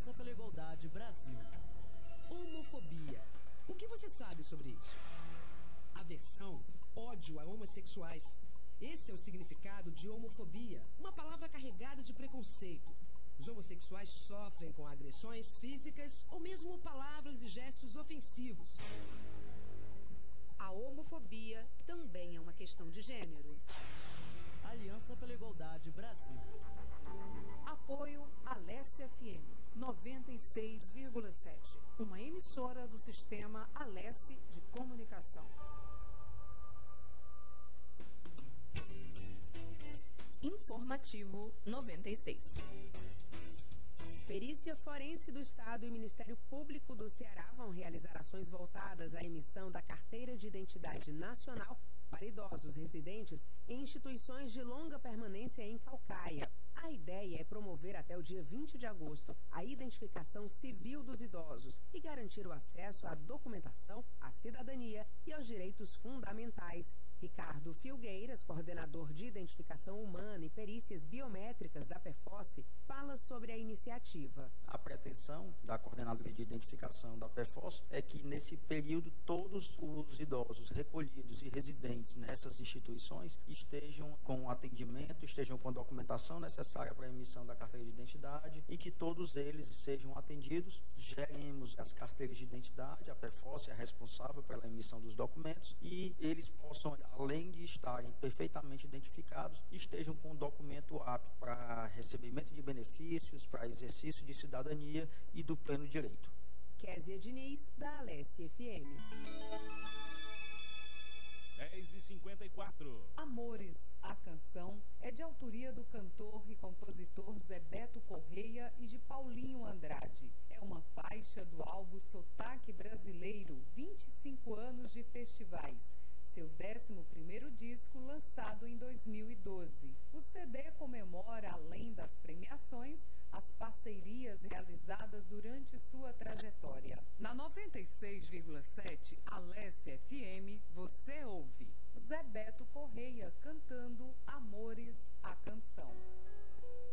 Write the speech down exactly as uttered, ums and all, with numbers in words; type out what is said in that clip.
Aliança pela Igualdade Brasil. Homofobia. O que você sabe sobre isso? Aversão, ódio a homossexuais. Esse é o significado de homofobia, uma palavra carregada de preconceito. Os homossexuais sofrem com agressões físicas ou mesmo palavras e gestos ofensivos. A homofobia também é uma questão de gênero. Aliança pela Igualdade Brasil. Apoio Alesse F M noventa e seis vírgula sete, uma emissora do sistema Alesse de comunicação. Informativo noventa e seis. Perícia Forense do Estado e Ministério Público do Ceará vão realizar ações voltadas à emissão da Carteira de Identidade Nacional para idosos residentes em instituições de longa permanência em Caucaia. A ideia é promover até o dia vinte de agosto a identificação civil dos idosos e garantir o acesso à documentação, à cidadania e aos direitos fundamentais. Ricardo Filgueiras, coordenador de Identificação Humana e Perícias Biométricas da PEFOSSE, fala sobre a iniciativa. A pretensão da Coordenadoria de Identificação da PEFOSSE é que, nesse período, todos os idosos recolhidos e residentes nessas instituições estejam com atendimento, estejam com a documentação necessária para a emissão da carteira de identidade e que todos eles sejam atendidos. Geremos as carteiras de identidade, a PEFOSSE é responsável pela emissão dos documentos e eles possam, além de estarem perfeitamente identificados, estejam com o documento apto para recebimento de benefícios, para exercício de cidadania e do pleno direito. Kézia Diniz, da Alesse F M. dez e cinquenta e quatro. Amores, a canção, é de autoria do cantor e compositor Zé Beto Correia e de Paulinho Andrade. É uma faixa do álbum Sotaque Brasileiro, vinte e cinco anos de festivais, seu décimo primeiro disco lançado em dois mil e doze. O C D comemora, além das premiações, as parcerias realizadas durante sua trajetória. Na noventa e seis vírgula sete, Alesse F M, você ouve Zé Beto Correia cantando Amores, a canção.